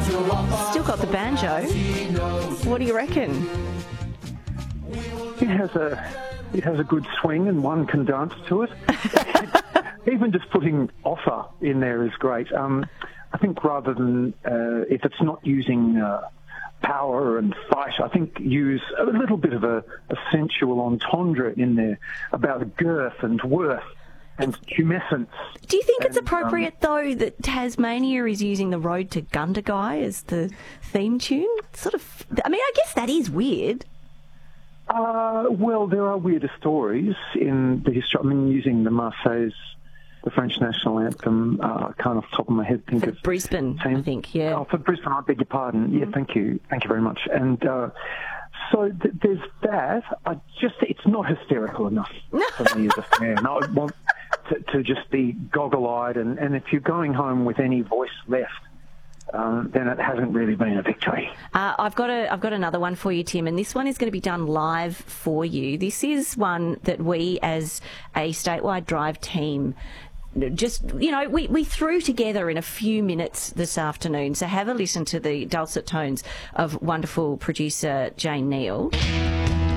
Still got the banjo. What do you reckon? It has a good swing and one can dance to it. Even just putting offer in there is great. I think rather than, if it's not using power and fight, I think use a little bit of a sensual entendre in there about girth and worth and tumescence. Do you think it's appropriate, though, that Tasmania is using the Road to Gundagai as the theme tune? Sort of. I mean, I guess that is weird. Well, there are weirder stories in the history. I mean, using the Marseillaise, the French national anthem, kind of top of my head, think for of Brisbane, I think, yeah. Oh, for Brisbane, I beg your pardon. Yeah, thank you very much. And so there's that. It's not hysterical enough for me as a fan. I want to just be goggle-eyed, and if you're going home with any voice left, then it hasn't really been a victory. I've got another one for you, Tim, and this one is going to be done live for you. This is one that we, as a statewide drive team, just, we threw together in a few minutes this afternoon. So have a listen to the dulcet tones of wonderful producer Jane Neal.